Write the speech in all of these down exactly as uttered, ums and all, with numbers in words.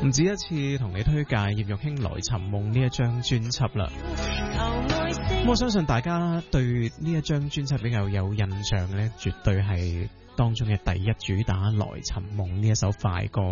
唔止一次同你推介葉玉卿《來尋夢》呢一張專輯啦。咁我相信大家對呢一張專輯比較有印象呢，絕對係當中嘅第一主打《來尋夢》呢一首快歌。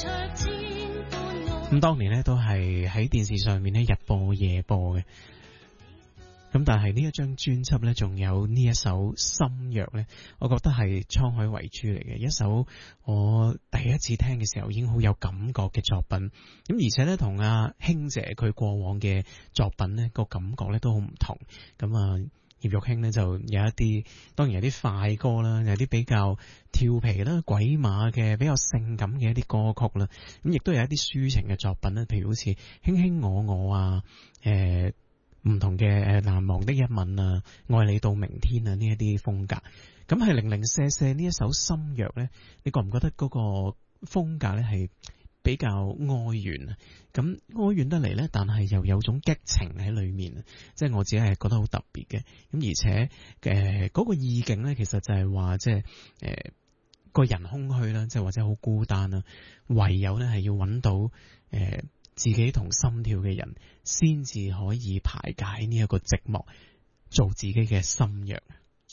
咁當年呢都係喺電視上面呢日播夜播嘅。咁但係呢一張專輯呢，仲有呢一首《心藥》呢，我覺得係滄海遺珠嚟嘅，一首我第一次聽嘅時候已經好有感覺嘅作品。咁而且呢，同阿卿姐佢過往嘅作品呢個感覺呢都好唔同。咁啊，葉玉卿呢就有一啲，當然有啲快歌啦，有啲比較調皮啦、鬼馬嘅比較性感嘅一啲歌曲啦。咁亦都有一啲抒情嘅作品啦，譬如好似《卿卿我我》啊，誒、呃。唔同嘅誒難忘的一吻啊，愛你到明天啊，呢一啲風格，咁係零零舍舍呢一首心藥咧，你覺唔覺得嗰個風格咧係比較哀怨啊？咁哀怨得嚟咧，但係又有種激情喺裏面啊，即係我自己係覺得好特別嘅。咁而且誒嗰個意境咧，其實就係話即係誒個人空虛啦，即係或者好孤單啦，唯有咧係要揾到誒。呃自己同心跳嘅人，先至可以排解呢一個寂寞，做自己嘅心藥。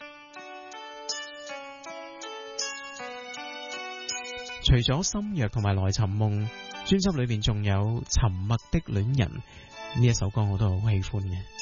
除咗心藥同埋來尋夢，專輯裏邊仲有沉默的戀人呢一首歌，我都好喜歡嘅。